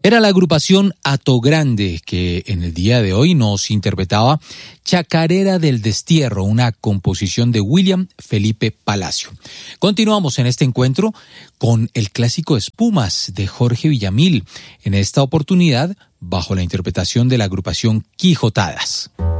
Era la agrupación Hato Grande que en el día de hoy nos interpretaba Chacarera del Destierro, una composición de William Felipe Palacio. Continuamos en este encuentro con el clásico Espumas de Jorge Villamil, en esta oportunidad bajo la interpretación de la agrupación Quijotadas.